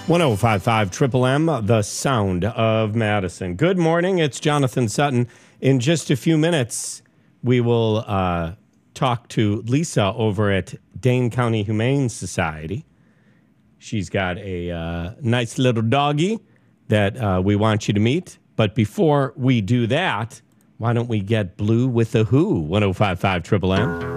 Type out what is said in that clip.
1055 Triple M, the sound of Madison. Good morning. It's Jonathan Sutton. In just a few minutes, we will talk to Lisa over at Dane County Humane Society. She's got a nice little doggie that we want you to meet. But before we do that, why don't we get Blue with the Who? 1055 Triple M.